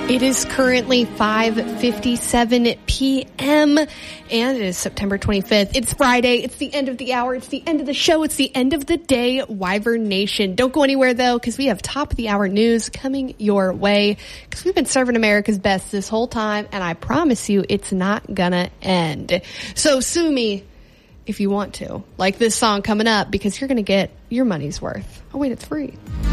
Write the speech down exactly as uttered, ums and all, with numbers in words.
It is currently five fifty-seven p.m. and it is September twenty-fifth. It's Friday. It's the end of the hour. It's the end of the show. It's the end of the day, Wyvern Nation. Don't go anywhere, though, because we have top of the hour news coming your way, because we've been serving America's best this whole time, and I promise you it's not gonna end. So sue me if you want to, like this song coming up, because you're gonna get your money's worth. Oh, wait, it's free.